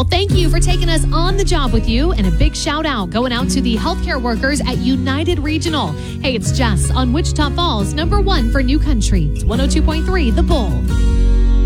Well, thank you for taking us on the job with you, and a big shout out going out to the healthcare workers at United Regional. Hey, it's Jess on Wichita Falls, number 1 for New Country. It's 102.3 The Bull.